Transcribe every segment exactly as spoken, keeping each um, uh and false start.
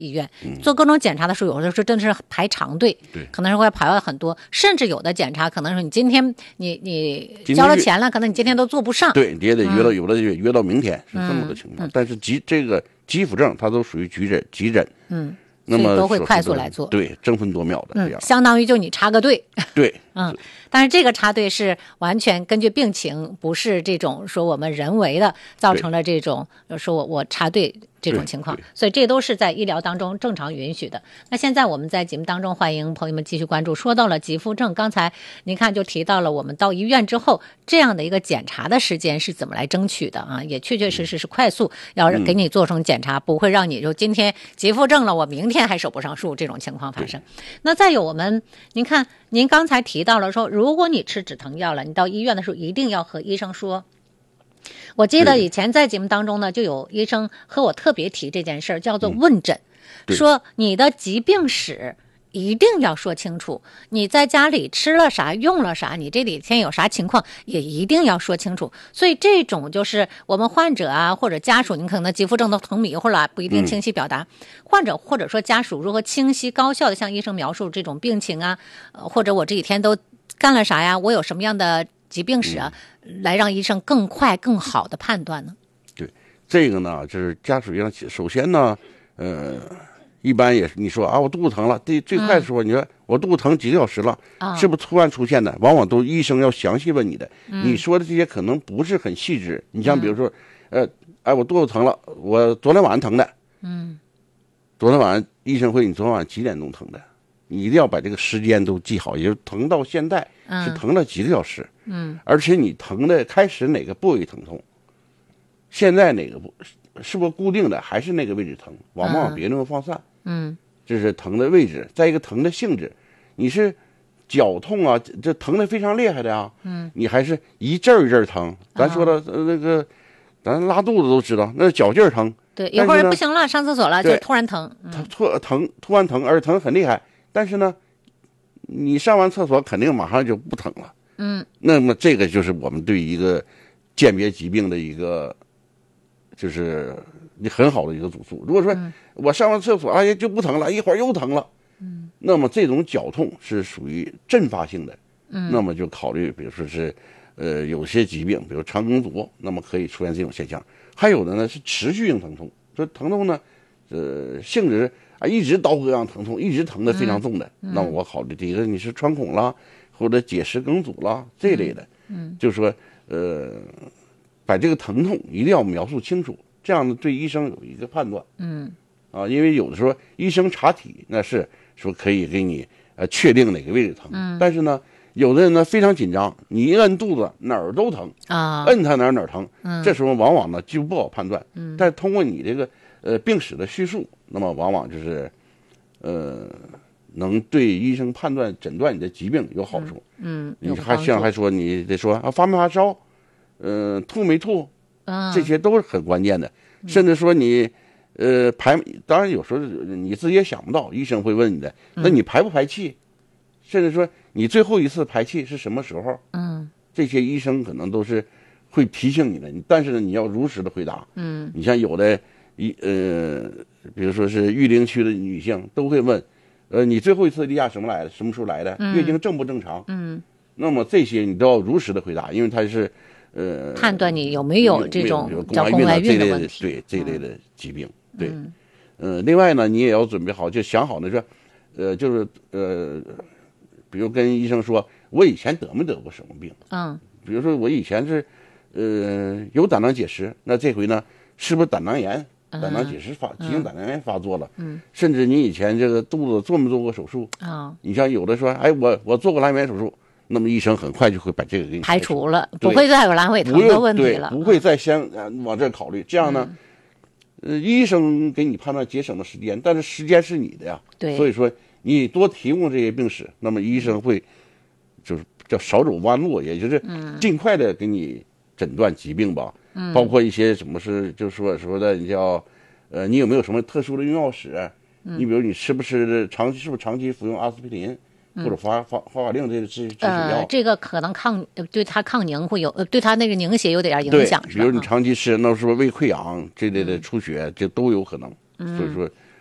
医院做各种检查的时候，有的时候真的是排长队， 对， 可能是会排了很多，甚至有的检查可能是你今天你你交了钱了，可能你今天都做不上， 对，你也得约到，嗯、有的约到明天，是这么个情况。 嗯嗯、 但是急这个急腹症，它都属于急诊，急诊， 嗯， 那么都会快速来做， 对，争分夺秒的这样， 嗯、相当于就你插个队， 对， 嗯，但是这个插队是完全根据病情，不是这种说我们人为的造成了这种说我我插队这种情况，所以这都是在医疗当中正常允许的。那现在我们在节目当中欢迎朋友们继续关注，说到了急腹症，刚才您看就提到了我们到医院之后这样的一个检查的时间是怎么来争取的啊，也确确实实是快速要给你做成检查，嗯、不会让你就今天急腹症了我明天还手不上数这种情况发生。那再有我们您看您刚才提到了说，如果你吃止疼药了，你到医院的时候一定要和医生说。我记得以前在节目当中呢，就有医生和我特别提这件事儿，叫做问诊， 嗯、 说你的疾病史一定要说清楚，你在家里吃了啥用了啥，你这几天有啥情况也一定要说清楚。所以这种就是我们患者啊或者家属，你可能急腹症都疼迷糊了，不一定清晰表达，嗯、患者或者说家属如何清晰高效的向医生描述这种病情啊，呃、或者我这几天都干了啥呀，我有什么样的疾病史啊，嗯、来让医生更快更好的判断呢？ 对，这个呢就是家属要首先呢呃一般也是你说啊，我肚子疼了，最最快的时候，嗯、你说我肚子疼几个小时了，啊、是不是突然出现的？往往都医生要详细问你的。嗯、你说的这些可能不是很细致。你像比如说，嗯、呃，哎，我肚子疼了，我昨天晚上疼的。嗯。昨天晚上医生会，你昨天晚上几点钟疼的？你一定要把这个时间都记好，也就是疼到现在是疼了几个小时。嗯。而且你疼的开始哪个部位疼痛，现在哪个部是不是固定的，还是那个位置疼？往往别地方放散。嗯，这是疼的位置，再一个疼的性质，你是绞痛啊，这疼的非常厉害的啊，嗯，你还是一阵一阵疼。咱说的、呃、那个，咱拉肚子都知道，那是绞劲疼。 对，一会儿不行了，上厕所了就突然疼， 嗯、突疼突然疼，而且疼很厉害。但是呢，你上完厕所肯定马上就不疼了。嗯，那么这个就是我们对一个鉴别疾病的一个，就是你很好的一个主诉。如果说我上完厕所，哎呀就不疼了，一会儿又疼了，嗯，那么这种绞痛是属于阵发性的，嗯，那么就考虑，比如说是，呃，有些疾病，比如肠梗阻，那么可以出现这种现象。还有的呢是持续性疼痛，说疼痛呢，呃，性质啊一直刀割样疼痛，一直疼得非常重的，嗯、那么我考虑第一个你是穿孔啦，或者结石梗阻啦这类的，嗯，就是说，呃，把这个疼痛一定要描述清楚。这样呢，对医生有一个判断，嗯，啊，因为有的时候医生查体那是说可以给你呃确定哪个位置疼，嗯，但是呢，有的人呢非常紧张，你一摁肚子哪儿都疼啊，摁他哪儿哪儿疼，嗯，这时候往往呢就不好判断，嗯，但通过你这个呃病史的叙述，那么往往就是呃能对医生判断诊断你的疾病有好处，嗯，嗯你还像还说你得说啊发没发烧，嗯、呃，吐没吐。这些都是很关键的，甚至说你，呃，排，当然有时候你自己也想不到，医生会问你的，那你排不排气？甚至说你最后一次排气是什么时候？嗯，这些医生可能都是会提醒你的，但是呢，你要如实的回答。嗯，你像有的一呃，比如说是育龄区的女性都会问，呃，你最后一次例假什么来的？什么时候来的？月经正不正常？嗯，那么这些你都要如实的回答，因为它是。呃， 判断你有没有这种叫宫外孕的问题， 对这一类的疾病，嗯、对，嗯、呃，另外呢，你也要准备好，就想好呢，说，呃，就是呃，比如跟医生说，我以前得没得过什么病，嗯，比如说我以前是，呃，有胆囊结石，那这回呢，是不是胆囊炎？胆囊结石发，急性胆囊炎发作了，嗯，甚至你以前这个肚子做没做过手术啊？你像有的说，哎，我我做过阑尾手术。那么医生很快就会把这个给你排除了，不会再有阑尾疼的问题了， 不会再先往这考虑。这样呢，嗯、呃，医生给你判断节省了时间，但是时间是你的呀。对，所以说你多提供这些病史，那么医生会就是叫少走弯路，也就是尽快的给你诊断疾病吧。嗯，包括一些什么是就是说说的你叫呃，你有没有什么特殊的用药史？嗯、你比如你吃不吃长期是不是长期服用阿司匹林？或者发发发法令这个治治血药、 呃，这个可能抗对它抗凝会有，呃，对它那个凝血有点影响，是吧？ 比如你长期吃，那是不是胃溃疡这类的出血，这都有可能。嗯、所以说，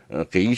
呃，给医生。